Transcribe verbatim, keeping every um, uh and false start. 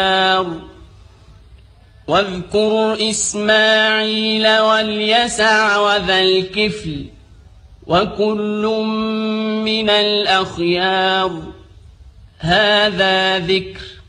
واذكر إسماعيل واليسع وذا الكفل وكل من الأخيار. هذا ذكر